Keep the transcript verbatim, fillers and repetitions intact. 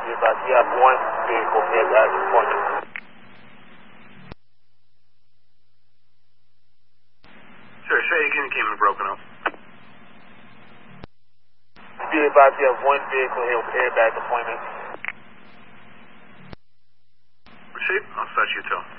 Be advised, you have one vehicle airbag deployment. Sir, say again, came in broken up. Be advised, you have one vehicle airbag deployment. Receive. I'll set you two.